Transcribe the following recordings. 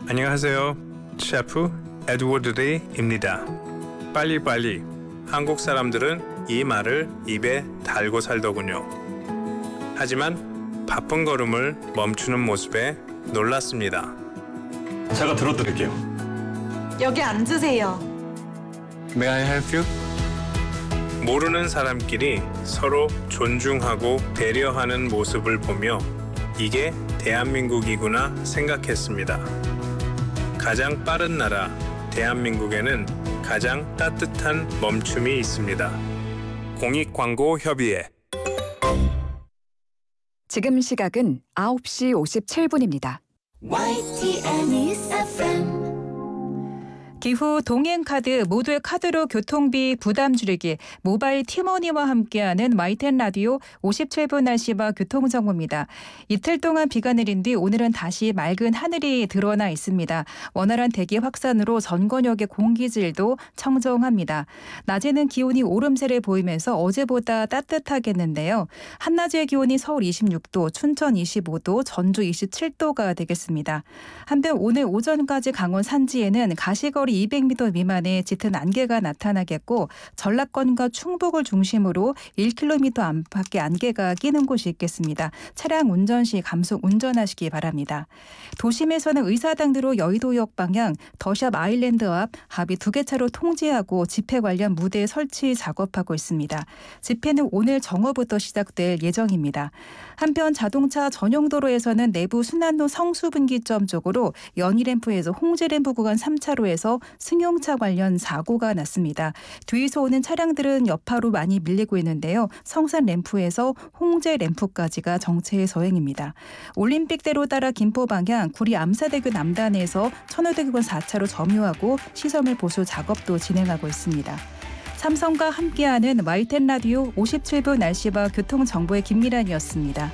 안녕하세요. 셰프 에드워드 레이입니다. 빨리빨리. 한국 사람들은 이 말을 입에 달고 살더군요. 하지만 바쁜 걸음을 멈추는 모습에 놀랐습니다. 제가 들어드릴게요. 여기 앉으세요. May I help you? 모르는 사람끼리 서로 존중하고 배려하는 모습을 보며 이게 대한민국이구나 생각했습니다. 가장 빠른 나라 대한민국에는 가장 따뜻한 멈춤이 있습니다. 공익광고협의회. 지금 시각은 9시 57분입니다. YTN News FM. 기후 동행카드 모두의 카드로 교통비 부담 줄이기 모바일 티머니와 함께하는 YTN 라디오 57분 날씨와 교통정보입니다. 이틀 동안 비가 내린 뒤 오늘은 다시 맑은 하늘이 드러나 있습니다. 원활한 대기 확산으로 전권역의 공기질도 청정합니다. 낮에는 기온이 오름세를 보이면서 어제보다 따뜻하겠는데요. 한낮의 기온이 서울 26도, 춘천 25도, 전주 27도가 되겠습니다. 한편 오늘 오전까지 강원 산지에는 가시거리 200m 미만의 짙은 안개가 나타나겠고 전라권과 충북을 중심으로 1km 안팎의 안개가 끼는 곳이 있겠습니다. 차량 운전 시 감속 운전하시기 바랍니다. 도심에서는 의사당대로 여의도역 방향 더샵 아일랜드 앞 합의 2개 차로 통제하고 집회 관련 무대 설치 작업하고 있습니다. 집회는 오늘 정오부터 시작될 예정입니다. 한편 자동차 전용 도로에서는 내부 순환로 성수분기점 쪽으로 연희램프에서 홍제램프 구간 3차로에서 승용차 관련 사고가 났습니다. 뒤에서 오는 차량들은 여파로 많이 밀리고 있는데요. 성산램프에서 홍제램프까지가 정체 서행입니다. 올림픽대로 따라 김포 방향 구리 암사대교 남단에서 천호대교권 4차로 점유하고 시설물 보수 작업도 진행하고 있습니다. 삼성과 함께하는 YTN 라디오 57분 날씨와 교통정보의 김미란이었습니다.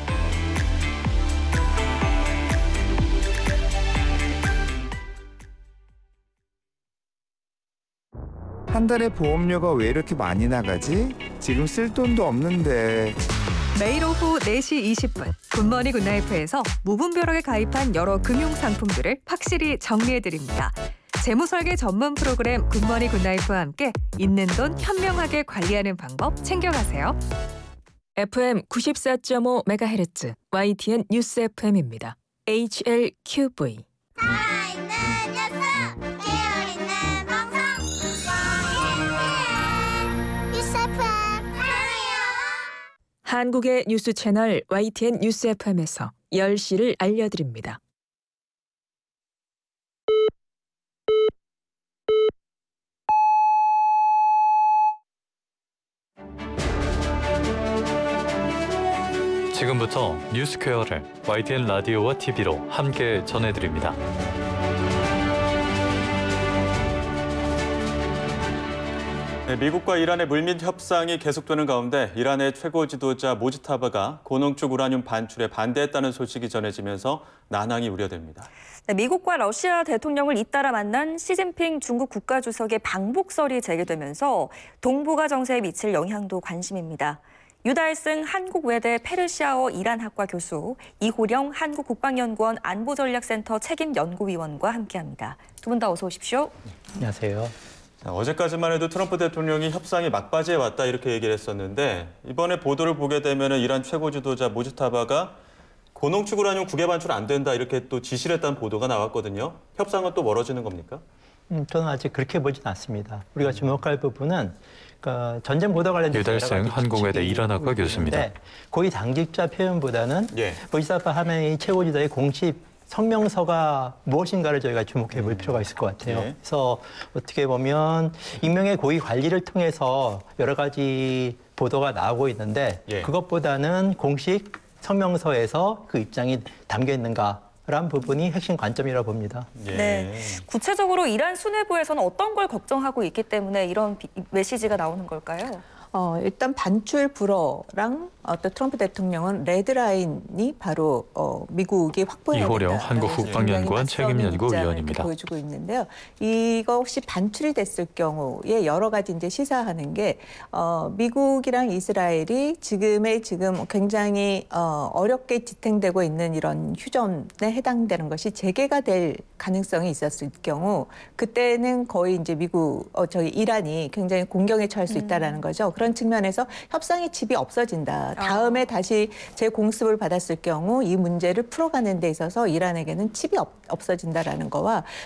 한 달에 보험료가 왜 이렇게 많이 나가지? 지금 쓸 돈도 없는데. 매일 오후 4시 20분 굿모닝 굿나이프에서 무분별하게 가입한 여러 금융상품들을 확실히 정리해드립니다. 재무설계 전문 프로그램 굿모닝 굿나이프와 함께 있는 돈 현명하게 관리하는 방법 챙겨가세요. FM 94.5MHz YTN 뉴스 FM입니다. HLQV. 살아있는 뉴스, 깨어있는 방송, YTN 뉴스 FM. 사랑해요. 한국의 뉴스 채널 YTN 뉴스 FM에서 10시를 알려드립니다. 지금부터 뉴스퀘어를 YTN 라디오와 TV로 함께 전해드립니다. 네, 미국과 이란의 물밑 협상이 계속되는 가운데 이란의 최고 지도자 모지타바가 고농축 우라늄 반출에 반대했다는 소식이 전해지면서 난항이 우려됩니다. 네, 미국과 러시아 대통령을 잇따라 만난 시진핑 중국 국가주석의 방북설이 재개되면서 동북아 정세에 미칠 영향도 관심입니다. 유달승 한국외대 페르시아어 이란학과 교수, 이호령 한국국방연구원 안보전략센터 책임연구위원과 함께합니다. 두 분 다 어서 오십시오. 안녕하세요. 자, 어제까지만 해도 트럼프 대통령이 협상이 막바지에 왔다 이렇게 얘기를 했었는데 이번에 보도를 보게 되면 이란 최고 지도자 모지타바가 고농축 우라늄 국외 반출 안 된다 이렇게 또 지시를 했다는 보도가 나왔거든요. 협상은 또 멀어지는 겁니까? 저는 아직 그렇게 보진 않습니다. 우리가 주목할 부분은 그러니까 전쟁 보도 관련된 유달승 한국외대 이란학과 교수입니다. 거의 당직자 표현보다는 모지타바 하메네이 최고 지도의 공식 성명서가 무엇인가를 저희가 주목해 볼 필요가 있을 것 같아요. 그래서 어떻게 보면 익명의 고위 관리를 통해서 여러 가지 보도가 나오고 있는데 그것보다는 공식 성명서에서 그 입장이 담겨 있는가라는 부분이 핵심 관점이라고 봅니다. 네, 구체적으로 이란 수뇌부에서는 어떤 걸 걱정하고 있기 때문에 이런 메시지가 나오는 걸까요? 일단 반출 불허랑 트럼프 대통령은 레드라인이 바로 미국이 확보해야 된다. 이호령 한국국방연구원 책임연구위원입니다. 보여주고 있는데요. 이거 혹시 반출이 됐을 경우에 여러 가지 이제 시사하는 게 미국이랑 이스라엘이 지금 굉장히 어렵게 지탱되고 있는 이런 휴전에 해당되는 것이 재개가 될 가능성이 있었을 경우 그때는 거의 이제 이란이 굉장히 공경에 처할 수 있다라는 거죠. 그런 측면에서 협상의 칩이 없어진다. 다음에 다시 재공습을 받았을 경우 이 문제를 풀어가는 데 있어서 이란에게는 칩이 없어진다라는 거와